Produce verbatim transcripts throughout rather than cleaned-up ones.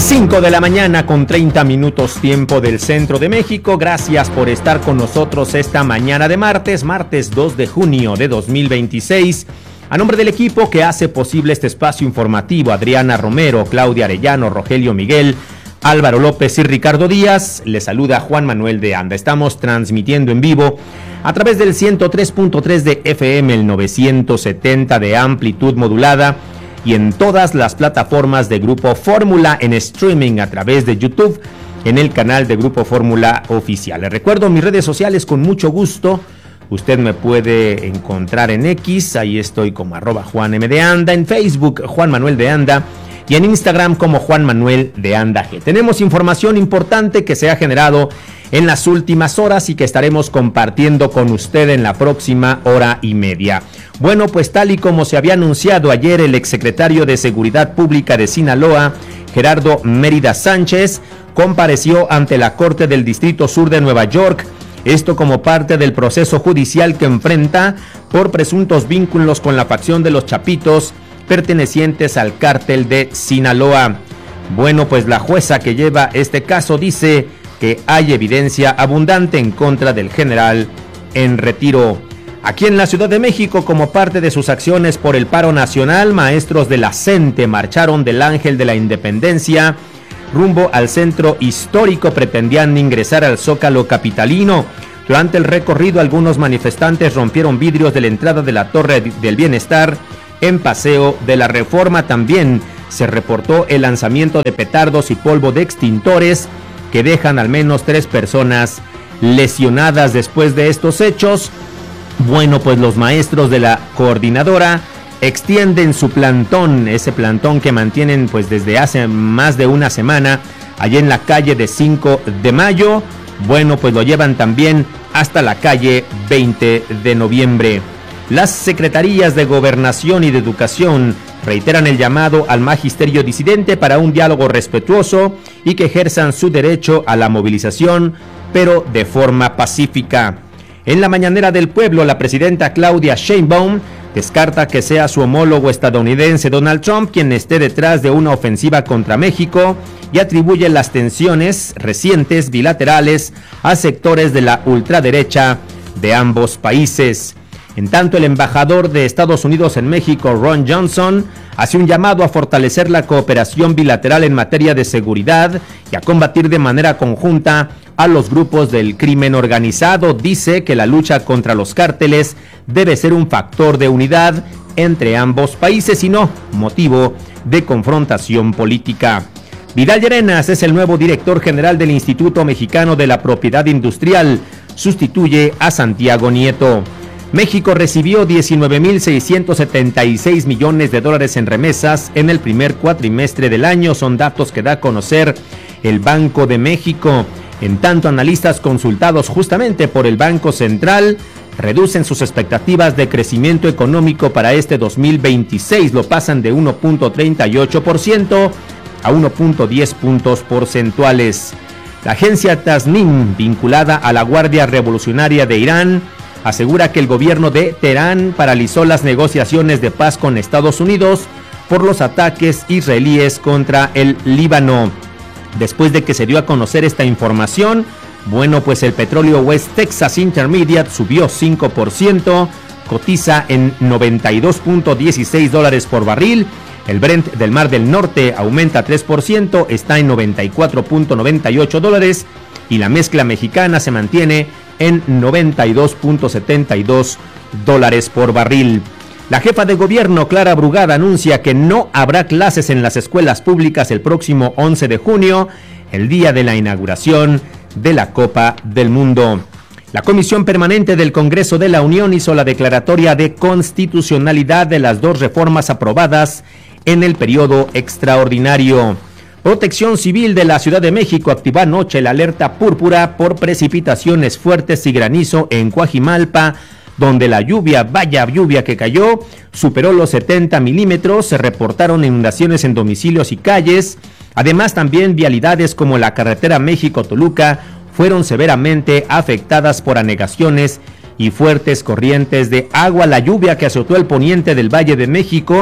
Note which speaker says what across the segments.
Speaker 1: cinco de la mañana con treinta minutos tiempo del centro de México. Gracias por estar con nosotros esta mañana de martes, martes dos de junio de dos mil veintiséis. A nombre del equipo que hace posible este espacio informativo, Adriana Romero, Claudia Arellano, Rogelio Miguel, Álvaro López y Ricardo Díaz, les saluda Juan Manuel de Anda. Estamos transmitiendo en vivo a través del ciento tres punto tres de F M, el novecientos setenta de amplitud modulada y en todas las plataformas de Grupo Fórmula en streaming a través de YouTube en el canal de Grupo Fórmula Oficial. Les recuerdo mis redes sociales con mucho gusto. Usted me puede encontrar en X, ahí estoy como arroba Juan M de Anda, en Facebook Juan Manuel de Anda y en Instagram como Juan Manuel de Anda G. Tenemos información importante que se ha generado en las últimas horas y que estaremos compartiendo con usted en la próxima hora y media. Bueno, pues tal y como se había anunciado ayer, el exsecretario de Seguridad Pública de Sinaloa, Gerardo Mérida Sánchez, compareció ante la Corte del Distrito Sur de Nueva York, esto como parte del proceso judicial que enfrenta por presuntos vínculos con la facción de los Chapitos pertenecientes al cártel de Sinaloa. Bueno, pues la jueza que lleva este caso dice que hay evidencia abundante en contra del general en retiro. Aquí en la Ciudad de México, como parte de sus acciones por el paro nacional, maestros de la CENTE marcharon del Ángel de la Independencia rumbo al centro histórico, pretendían ingresar al Zócalo capitalino. Durante el recorrido, algunos manifestantes rompieron vidrios de la entrada de la Torre del Bienestar en Paseo de la Reforma. También se reportó el lanzamiento de petardos y polvo de extintores que dejan al menos tres personas lesionadas. Después de estos hechos, bueno, pues los maestros de la coordinadora extienden su plantón, ese plantón que mantienen pues desde hace más de una semana allá en la calle de cinco de mayo, bueno, pues lo llevan también hasta la calle veinte de noviembre. Las secretarías de Gobernación y de Educación reiteran el llamado al magisterio disidente para un diálogo respetuoso y que ejerzan su derecho a la movilización, pero de forma pacífica. En la mañanera del pueblo, la presidenta Claudia Sheinbaum descarta que sea su homólogo estadounidense Donald Trump quien esté detrás de una ofensiva contra México y atribuye las tensiones recientes bilaterales a sectores de la ultraderecha de ambos países. En tanto, el embajador de Estados Unidos en México, Ron Johnson, hace un llamado a fortalecer la cooperación bilateral en materia de seguridad y a combatir de manera conjunta a los grupos del crimen organizado. Dice que la lucha contra los cárteles debe ser un factor de unidad entre ambos países y no motivo de confrontación política. Vidal Llerenas es el nuevo director general del Instituto Mexicano de la Propiedad Industrial. Sustituye a Santiago Nieto. México recibió diecinueve mil seiscientos setenta y seis millones de dólares en remesas en el primer cuatrimestre del año. Son datos que da a conocer el Banco de México. En tanto, analistas consultados justamente por el Banco Central reducen sus expectativas de crecimiento económico para este dos mil veintiséis. Lo pasan de uno punto treinta y ocho por ciento a uno punto diez puntos porcentuales. La agencia Tasnim, vinculada a la Guardia Revolucionaria de Irán, asegura que el gobierno de Teherán paralizó las negociaciones de paz con Estados Unidos por los ataques israelíes contra el Líbano. Después de que se dio a conocer esta información, bueno, pues el petróleo West Texas Intermediate subió cinco por ciento, cotiza en noventa y dos punto dieciséis dólares por barril. El Brent del Mar del Norte aumenta tres por ciento, está en noventa y cuatro punto noventa y ocho dólares y la mezcla mexicana se mantiene en noventa y dos punto setenta y dos dólares por barril. La jefa de gobierno, Clara Brugada, anuncia que no habrá clases en las escuelas públicas el próximo once de junio, el día de la inauguración de la Copa del Mundo. La Comisión Permanente del Congreso de la Unión hizo la declaratoria de constitucionalidad de las dos reformas aprobadas en el periodo extraordinario. Protección Civil de la Ciudad de México activó anoche la alerta púrpura por precipitaciones fuertes y granizo en Coajimalpa, donde la lluvia, vaya lluvia que cayó, superó los setenta milímetros, se reportaron inundaciones en domicilios y calles. Además, también vialidades como la carretera México-Toluca fueron severamente afectadas por anegaciones y fuertes corrientes de agua. La lluvia que azotó el poniente del Valle de México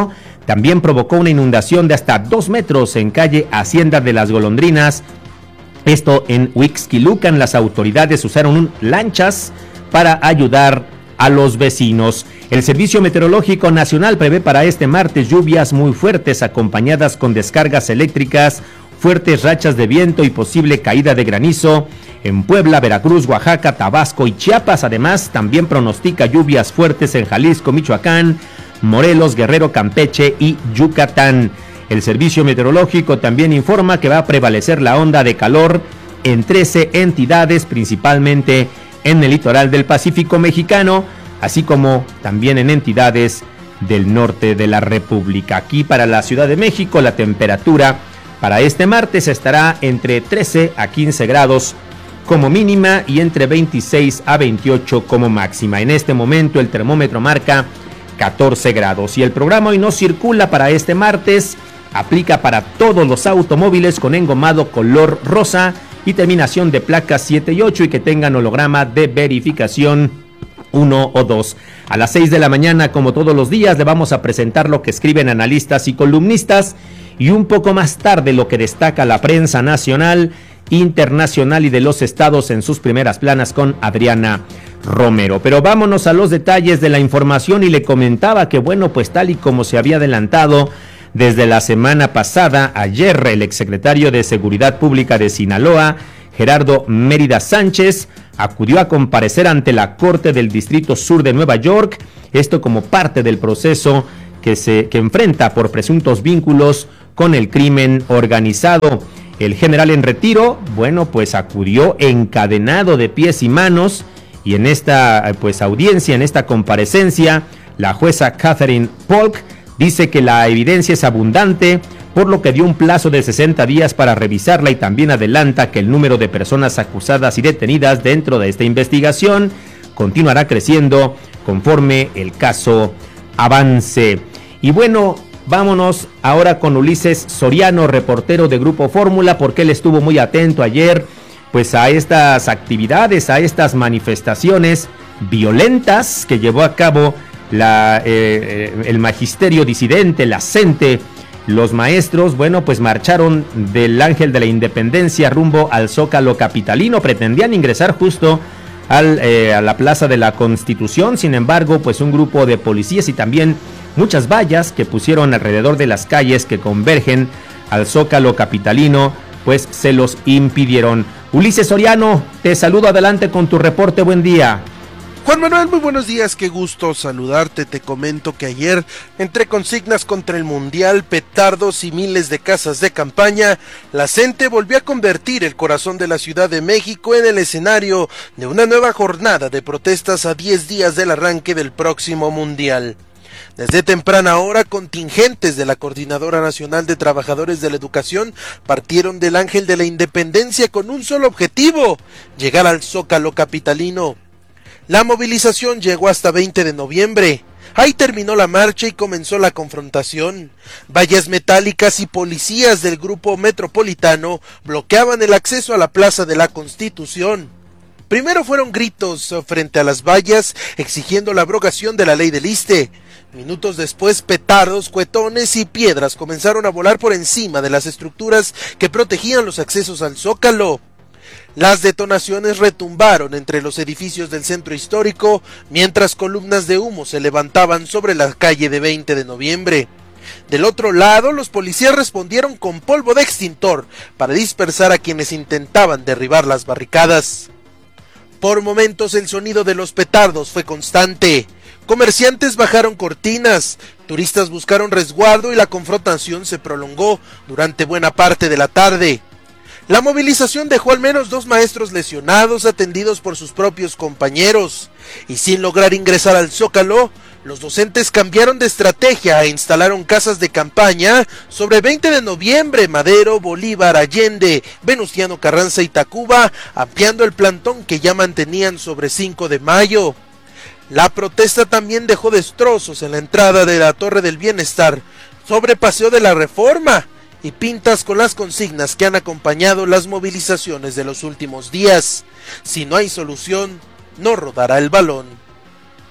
Speaker 1: también provocó una inundación de hasta dos metros en calle Hacienda de las Golondrinas. Esto en Huixquilucan. Las autoridades usaron lanchas para ayudar a los vecinos. El Servicio Meteorológico Nacional prevé para este martes lluvias muy fuertes acompañadas con descargas eléctricas, fuertes rachas de viento y posible caída de granizo en Puebla, Veracruz, Oaxaca, Tabasco y Chiapas. Además, también pronostica lluvias fuertes en Jalisco, Michoacán, Morelos, Guerrero, Campeche y Yucatán. El Servicio Meteorológico también informa que va a prevalecer la onda de calor en trece entidades, principalmente en el litoral del Pacífico mexicano, así como también en entidades del norte de la República. Aquí para la Ciudad de México, la temperatura para este martes estará entre trece a quince grados como mínima y entre veintiséis a veintiocho como máxima. En este momento el termómetro marca catorce grados y el programa Hoy No Circula para este martes aplica para todos los automóviles con engomado color rosa y terminación de placas siete y ocho y que tengan holograma de verificación uno o dos. A las seis de la mañana, como todos los días, le vamos a presentar lo que escriben analistas y columnistas y un poco más tarde lo que destaca la prensa nacional, internacional y de los estados en sus primeras planas con Adriana Romero. Pero vámonos a los detalles de la información y le comentaba que bueno, pues tal y como se había adelantado desde la semana pasada, ayer el exsecretario de Seguridad Pública de Sinaloa, Gerardo Mérida Sánchez, acudió a comparecer ante la Corte del Distrito Sur de Nueva York, esto como parte del proceso que se que enfrenta por presuntos vínculos con el crimen organizado. El general en retiro, bueno, pues acudió encadenado de pies y manos y en esta pues audiencia, en esta comparecencia, la jueza Catherine Polk dice que la evidencia es abundante, por lo que dio un plazo de sesenta días para revisarla y también adelanta que el número de personas acusadas y detenidas dentro de esta investigación continuará creciendo conforme el caso avance. Y bueno, vámonos ahora con Ulises Soriano, reportero de Grupo Fórmula, porque él estuvo muy atento ayer pues a estas actividades, a estas manifestaciones violentas que llevó a cabo la, eh, el magisterio disidente, la CENTE. Los maestros, bueno, pues marcharon del Ángel de la Independencia rumbo al Zócalo capitalino, pretendían ingresar justo al, eh, a la Plaza de la Constitución, sin embargo, pues un grupo de policías y también muchas vallas que pusieron alrededor de las calles que convergen al Zócalo capitalino, pues se los impidieron. Ulises Soriano, te saludo, adelante con tu reporte, buen día.
Speaker 2: Juan Manuel, muy buenos días, qué gusto saludarte. Te comento que ayer, entre consignas contra el Mundial, petardos y miles de casas de campaña, la CENTE volvió a convertir el corazón de la Ciudad de México en el escenario de una nueva jornada de protestas a diez días del arranque del próximo Mundial. Desde temprana hora, contingentes de la Coordinadora Nacional de Trabajadores de la Educación partieron del Ángel de la Independencia con un solo objetivo: llegar al Zócalo capitalino. La movilización llegó hasta veinte de noviembre. Ahí terminó la marcha y comenzó la confrontación. Vallas metálicas y policías del grupo metropolitano bloqueaban el acceso a la Plaza de la Constitución. Primero fueron gritos frente a las vallas exigiendo la abrogación de la ley del ISSSTE. Minutos después, petardos, cuetones y piedras comenzaron a volar por encima de las estructuras que protegían los accesos al Zócalo. Las detonaciones retumbaron entre los edificios del centro histórico, mientras columnas de humo se levantaban sobre la calle de veinte de noviembre. Del otro lado, los policías respondieron con polvo de extintor para dispersar a quienes intentaban derribar las barricadas. Por momentos el sonido de los petardos fue constante. Comerciantes bajaron cortinas, turistas buscaron resguardo y la confrontación se prolongó durante buena parte de la tarde. La movilización dejó al menos dos maestros lesionados atendidos por sus propios compañeros, y sin lograr ingresar al Zócalo, los docentes cambiaron de estrategia e instalaron casas de campaña sobre veinte de noviembre, Madero, Bolívar, Allende, Venustiano Carranza y Tacuba, ampliando el plantón que ya mantenían sobre cinco de mayo. La protesta también dejó destrozos en la entrada de la Torre del Bienestar, sobre Paseo de la Reforma, y pintas con las consignas que han acompañado las movilizaciones de los últimos días. Si no hay solución, no rodará el balón.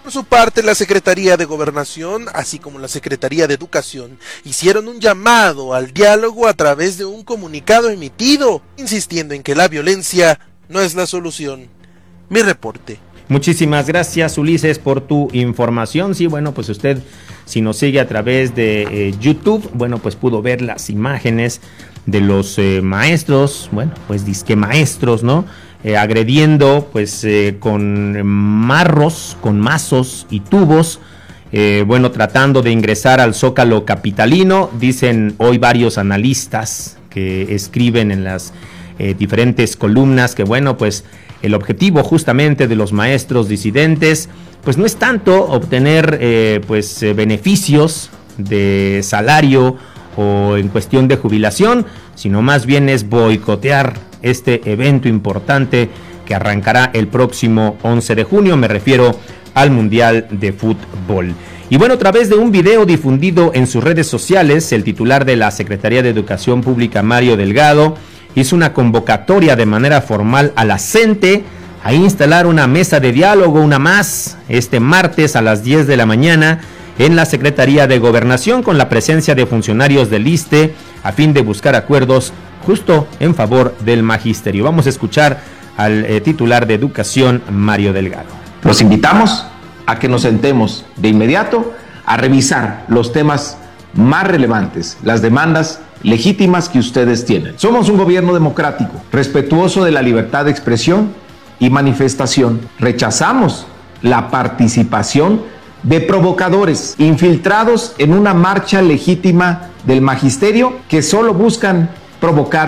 Speaker 2: Por su parte, la Secretaría de Gobernación, así como la Secretaría de Educación, hicieron un llamado al diálogo a través de un comunicado emitido, insistiendo en que la violencia no es la solución. Mi reporte.
Speaker 1: Muchísimas gracias, Ulises, por tu información. Sí, bueno, pues usted, si nos sigue a través de eh, YouTube, bueno, pues pudo ver las imágenes de los eh, maestros, bueno, pues disque maestros, ¿no? Eh, agrediendo pues eh, con marros, con mazos y tubos, eh, bueno, tratando de ingresar al Zócalo capitalino. Dicen hoy varios analistas que escriben en las eh, diferentes columnas que, bueno, pues el objetivo justamente de los maestros disidentes pues no es tanto obtener eh, pues eh, beneficios de salario o en cuestión de jubilación, sino más bien es boicotear este evento importante que arrancará el próximo once de junio, me refiero al Mundial de Fútbol. Y bueno, a través de un video difundido en sus redes sociales, el titular de la Secretaría de Educación Pública, Mario Delgado, hizo una convocatoria de manera formal a la CENTE a instalar una mesa de diálogo, una más, este martes a las diez de la mañana, en la Secretaría de Gobernación, con la presencia de funcionarios del ISSSTE, a fin de buscar acuerdos justo en favor del magisterio. Vamos a escuchar al eh, titular de Educación, Mario Delgado.
Speaker 3: Los invitamos a que nos sentemos de inmediato a revisar los temas más relevantes, las demandas legítimas que ustedes tienen. Somos un gobierno democrático, respetuoso de la libertad de expresión y manifestación. Rechazamos la participación de provocadores infiltrados en una marcha legítima del magisterio que solo buscan provocar